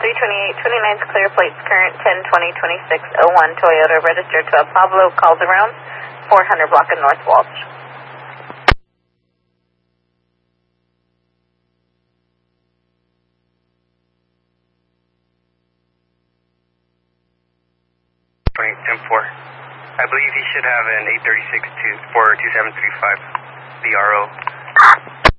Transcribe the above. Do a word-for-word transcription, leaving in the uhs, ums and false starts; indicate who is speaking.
Speaker 1: three twenty-eight twenty-nine clear plates, current ten twenty twenty-six oh one Toyota, registered to a Pablo Calderon, four hundred block of North Walsh.
Speaker 2: ten four. I believe he should have an eight thirty-six to for two seven three five B R O.